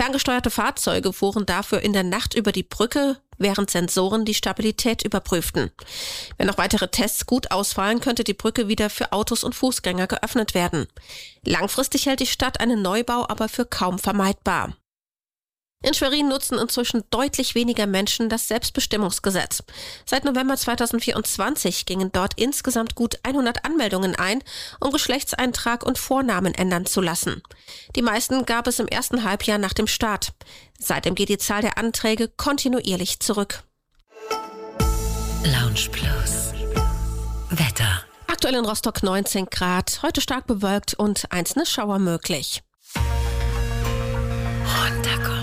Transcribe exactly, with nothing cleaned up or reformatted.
Ferngesteuerte Fahrzeuge fuhren dafür in der Nacht über die Brücke, während Sensoren die Stabilität überprüften. Wenn noch weitere Tests gut ausfallen, könnte die Brücke wieder für Autos und Fußgänger geöffnet werden. Langfristig hält die Stadt einen Neubau aber für kaum vermeidbar. In Schwerin nutzen inzwischen deutlich weniger Menschen das Selbstbestimmungsgesetz. Seit November zweitausendvierundzwanzig gingen dort insgesamt gut hundert Anmeldungen ein, um Geschlechtseintrag und Vornamen ändern zu lassen. Die meisten gab es im ersten Halbjahr nach dem Start. Seitdem geht die Zahl der Anträge kontinuierlich zurück. Lounge Plus. Wetter. Aktuell in Rostock neunzehn Grad, heute stark bewölkt und einzelne Schauer möglich. Runterkommen.